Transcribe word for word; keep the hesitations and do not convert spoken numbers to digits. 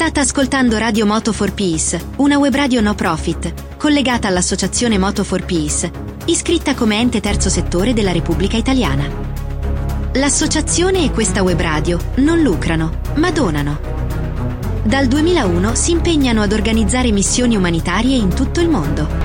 State ascoltando Radio Moto for Peace, una web radio no profit, collegata all'associazione Moto for Peace, iscritta come ente terzo settore della Repubblica Italiana. L'associazione e questa web radio non lucrano, ma donano. Dal duemilauno si impegnano ad organizzare missioni umanitarie in tutto il mondo.